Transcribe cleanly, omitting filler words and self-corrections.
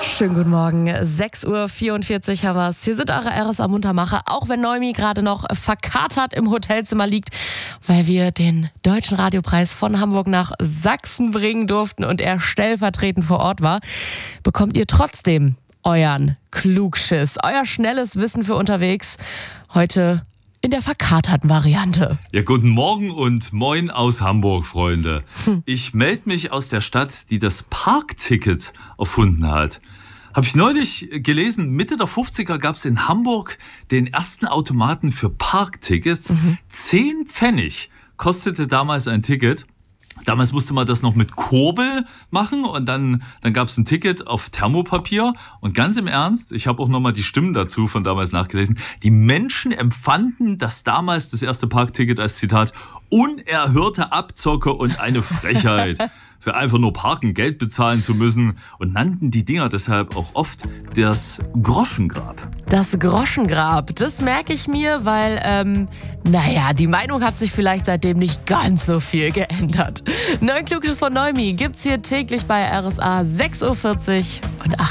Schönen guten Morgen, 6:44 Uhr haben wir es. Hier sind eure RSA Muntermacher, auch wenn Noemi gerade noch verkatert im Hotelzimmer liegt, weil wir den Deutschen Radiopreis von Hamburg nach Sachsen bringen durften und er stellvertretend vor Ort war, bekommt ihr trotzdem euren Klugschiss, euer schnelles Wissen für unterwegs, heute in der verkaterten Variante. Ja, guten Morgen und moin aus Hamburg, Freunde. Ich melde mich aus der Stadt, die das Parkticket erfunden hat. Habe ich neulich gelesen, Mitte der 50er gab es in Hamburg den ersten Automaten für Parktickets. 10 Pfennig kostete damals ein Ticket. Damals musste man das noch mit Kurbel machen und dann gab es ein Ticket auf Thermopapier. Und ganz im Ernst, ich habe auch nochmal die Stimmen dazu von damals nachgelesen, die Menschen empfanden das damals, das erste Parkticket, als Zitat, unerhörte Abzocke und eine Frechheit. Für einfach nur parken, Geld bezahlen zu müssen und nannten die Dinger deshalb auch oft das Groschengrab. Das Groschengrab, das merke ich mir, weil, die Meinung hat sich vielleicht seitdem nicht ganz so viel geändert. Neuen Klugschiss von Noemi gibt's hier täglich bei RSA 6:40 Uhr und 8